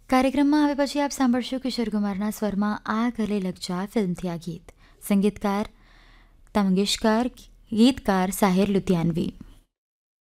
કાર્યક્રમમાં હવે પછી આપ સાંભળશો કિશોર કુમારના સ્વરમાં આ ગલે લગ જા ફિલ્મથી આ ગીત. સંગીતકાર લતા મંગેશકર, ગીતકાર સાહિર લુધિયાનવી.